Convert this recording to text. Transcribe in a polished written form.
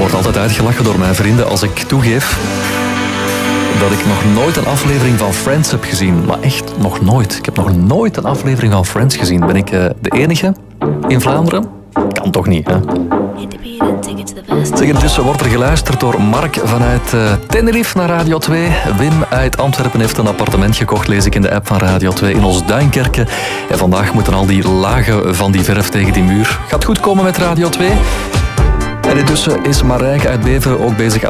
word altijd uitgelachen door mijn vrienden als ik toegeef dat ik nog nooit een aflevering van Friends heb gezien. Maar echt, nog nooit. Ik heb nog nooit een aflevering van Friends gezien. Ben ik de enige in Vlaanderen? Kan toch niet, hè? Zeg, intussen wordt er geluisterd door Mark vanuit Tenerife naar Radio 2. Wim uit Antwerpen heeft een appartement gekocht, lees ik in de app van Radio 2, in ons Duinkerke. En vandaag moeten al die lagen van die verf tegen die muur. Gaat goed komen met Radio 2. En intussen is Marijke uit Beveren ook bezig